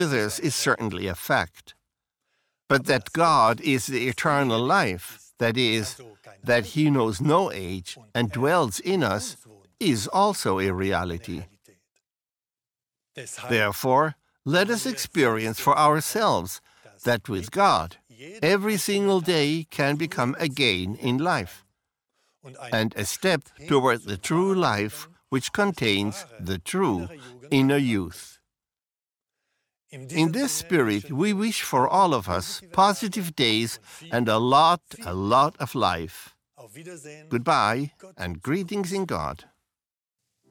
This is certainly a fact. But that God is the eternal life, that is, that He knows no age and dwells in us, is also a reality. Therefore, let us experience for ourselves that with God, every single day can become a gain in life, and a step toward the true life which contains the true inner youth. In this spirit, we wish for all of us positive days and a lot of life. Goodbye and greetings in God.